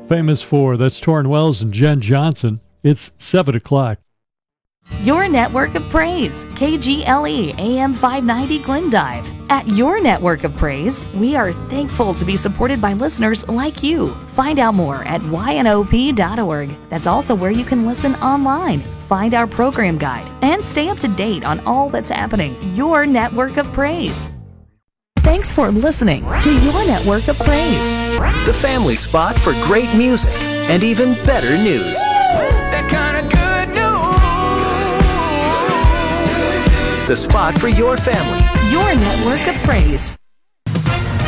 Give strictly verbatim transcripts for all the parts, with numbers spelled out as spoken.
famous for. That's Torrin Wells and Jen Johnson. It's seven o'clock. Your network of praise, K G L E A M five ninety Glendive. At your network of praise, we are thankful to be supported by listeners like you. Find out more at Y N O P dot org. That's also where you can listen online, find our program guide, and stay up to date on all that's happening. Your network of praise. Thanks for listening to Your Network of Praise, the family spot for great music and even better news. That kind of good news. The spot for your family. Your Network of Praise. With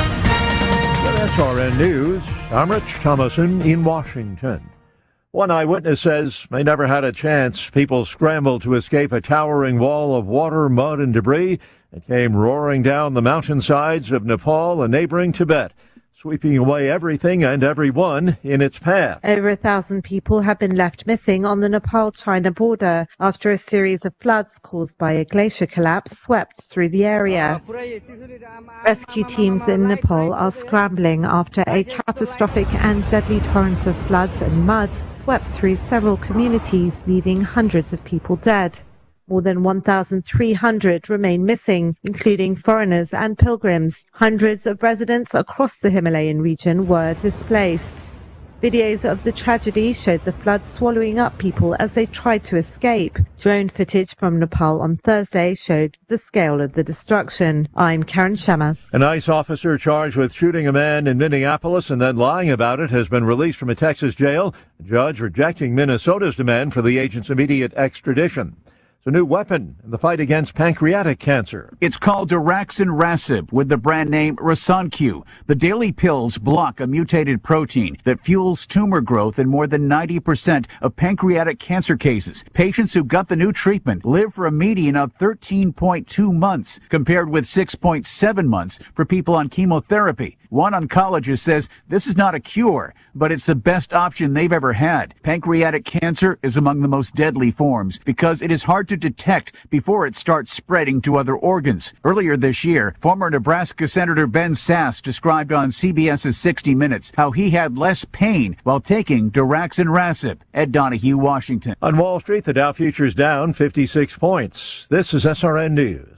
S R N News, I'm Rich Thomason in Washington. One eyewitness says they never had a chance. People scrambled to escape a towering wall of water, mud, and debris that came roaring down the mountainsides of Nepal and neighboring Tibet, sweeping away everything and everyone in its path. Over a thousand people have been left missing on the Nepal-China border after a series of floods caused by a glacier collapse swept through the area. Rescue teams in Nepal are scrambling after a catastrophic and deadly torrent of floods and mud swept through several communities, leaving hundreds of people dead. More than one thousand three hundred remain missing, including foreigners and pilgrims. Hundreds of residents across the Himalayan region were displaced. Videos of the tragedy showed the flood swallowing up people as they tried to escape. Drone footage from Nepal on Thursday showed the scale of the destruction. I'm Karen Shamas. An ICE officer charged with shooting a man in Minneapolis and then lying about it has been released from a Texas jail. A judge rejecting Minnesota's demand for the agent's immediate extradition. It's a new weapon in the fight against pancreatic cancer. It's called daraxonrasib with the brand name Rasunq. The daily pills block a mutated protein that fuels tumor growth in more than ninety percent of pancreatic cancer cases. Patients who got the new treatment live for a median of thirteen point two months, compared with six point seven months for people on chemotherapy. One oncologist says this is not a cure, but it's the best option they've ever had. Pancreatic cancer is among the most deadly forms because it is hard to detect before it starts spreading to other organs. Earlier this year, former Nebraska Senator Ben Sasse described on CBS's sixty minutes how he had less pain while taking daraxonrasib. Ed Donahue, Washington. On Wall Street, the Dow futures down fifty-six points. This is S R N News.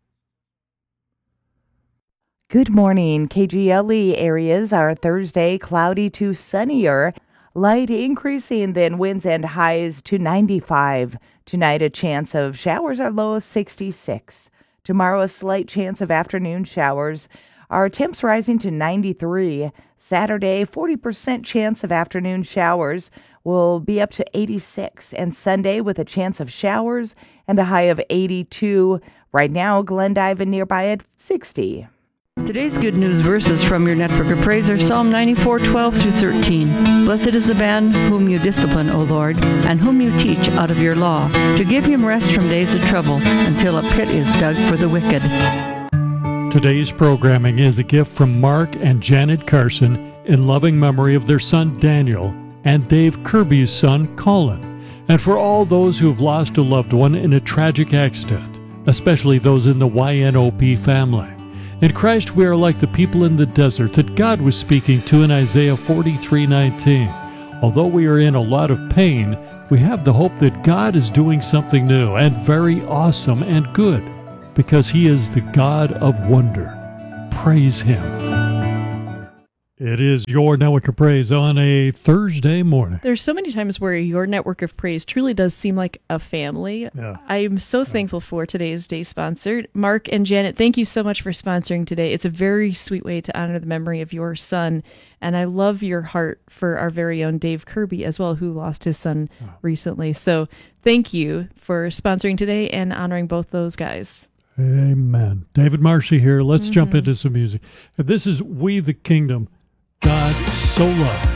Good morning. K G L E areas are Thursday cloudy to sunnier, light increasing, then winds and highs to ninety-five. Tonight, a chance of showers, our low of sixty-six. Tomorrow, a slight chance of afternoon showers. Our temps rising to ninety-three. Saturday, forty percent chance of afternoon showers will be up to eighty-six. And Sunday, with a chance of showers and a high of eighty-two. Right now, Glendive and nearby at sixty. Today's good news verses from your network of praise are Psalm ninety-four, twelve through thirteen. Blessed is the man whom you discipline, O Lord, and whom you teach out of your law, to give him rest from days of trouble, until a pit is dug for the wicked. Today's programming is a gift from Mark and Janet Carson in loving memory of their son Daniel and Dave Kirby's son Colin, and for all those who have lost a loved one in a tragic accident, especially those in the Y N O P family. In Christ we are like the people in the desert that God was speaking to in Isaiah forty-three nineteen. Although we are in a lot of pain, we have the hope that God is doing something new and very awesome and good, because He is the God of wonder. Praise Him. It is your network of praise on a Thursday morning. There's so many times where your network of praise truly does seem like a family. Yeah. I'm so thankful for today's day sponsor. Mark and Janet, thank you so much for sponsoring today. It's a very sweet way to honor the memory of your son. And I love your heart for our very own Dave Kirby as well, who lost his son oh. recently. So thank you for sponsoring today and honoring both those guys. Amen. David Marcy here. Let's mm-hmm. jump into some music. This is We the Kingdom. God so loved.